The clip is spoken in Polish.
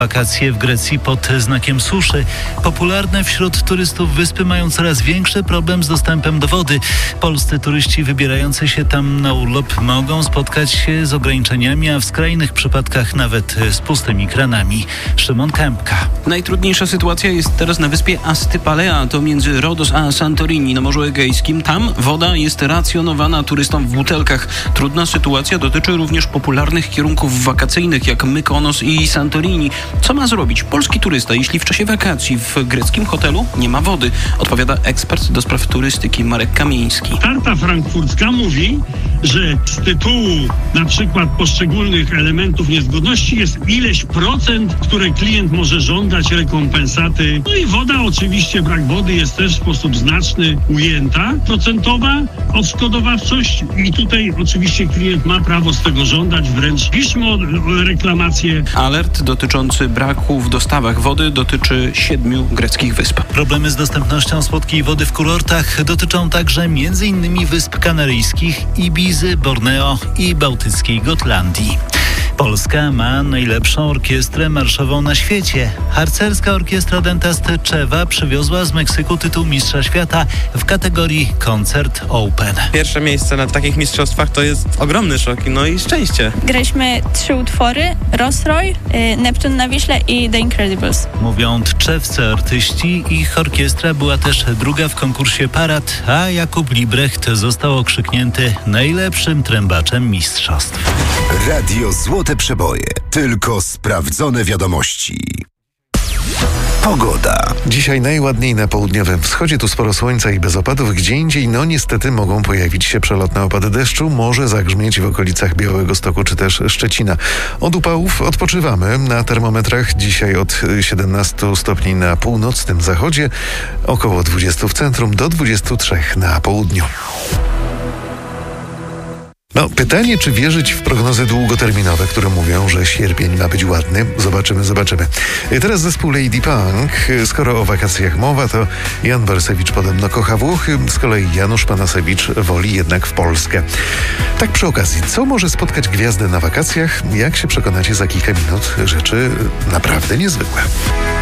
Wakacje w Grecji pod znakiem suszy. Popularne wśród turystów wyspy mają coraz większy problem z dostępem do wody. Polscy turyści wybierający się tam na urlop mogą spotkać się z ograniczeniami, a w skrajnych przypadkach nawet z pustymi kranami. Szymon Kępka. Najtrudniejsza sytuacja jest teraz na wyspie Astypalea, to między Rodos a Santorini na Morzu Egejskim. Tam woda jest racjonowana turystom w butelkach. Trudna sytuacja dotyczy również popularnych kierunków wakacyjnych jak Mykonos i Santorini. Co ma zrobić polski turysta, jeśli w czasie wakacji w greckim hotelu nie ma wody? Odpowiada ekspert do spraw turystyki Marek Kamiński. Karta frankfurcka mówi, że z tytułu na przykład poszczególnych elementów niezgodności jest ileś procent, które klient może żądać rekompensaty. No i woda, oczywiście brak wody jest też w sposób znaczny ujęta. Procentowa odszkodowawczość i tutaj oczywiście klient ma prawo z tego żądać, wręcz piszmy o reklamację. Alert dotyczący braku w dostawach wody dotyczy 7 greckich wysp. Problemy z dostępnością słodkiej wody w kurortach dotyczą także m.in. Wysp Kanaryjskich, Ibizy, Borneo i bałtyckiej Gotlandii. Polska ma najlepszą orkiestrę marszową na świecie. Harcerska Orkiestra Denta z Tczewa przywiozła z Meksyku tytuł Mistrza Świata w kategorii Koncert Open. Pierwsze miejsce na takich mistrzostwach to jest ogromny szok, no i szczęście. Graliśmy 3 utwory: Rossroy, Neptun na Wiśle i The Incredibles. Mówią tczewscy artyści. Ich orkiestra była też druga w konkursie Parad, a Jakub Librecht został okrzyknięty najlepszym trębaczem mistrzostw. Radio Złote Przeboje. Tylko sprawdzone wiadomości. Pogoda. Dzisiaj najładniej na południowym wschodzie, tu sporo słońca i bez opadów. Gdzie indziej, niestety mogą pojawić się przelotne opady deszczu. Może zagrzmieć w okolicach Białegostoku czy też Szczecina. Od upałów odpoczywamy. Na termometrach dzisiaj od 17 stopni na północnym zachodzie, około 20 w centrum, do 23 na południu. Pytanie, czy wierzyć w prognozy długoterminowe, które mówią, że sierpień ma być ładny? Zobaczymy. Teraz zespół Lady Punk. Skoro o wakacjach mowa, to Jan Barsewicz podobno kocha Włochy, z kolei Janusz Panasewicz woli jednak w Polskę. Tak przy okazji, co może spotkać gwiazdę na wakacjach? Jak się przekonacie za kilka minut, rzeczy naprawdę niezwykłe.